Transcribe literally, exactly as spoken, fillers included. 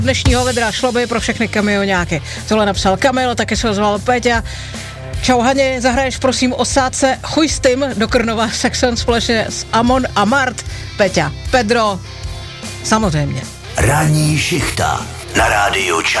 dnešního vedra, šlo by pro všechny kamionáky. Tohle napsal Kamil, taky se ozval Péťa. Čau Haně, zahraješ prosím osádce Chuj s tím do Krnova Saxon společně s Amon a Mart. Péťa, Pedro, samozřejmě. Ranní šichta na rádiu Čas.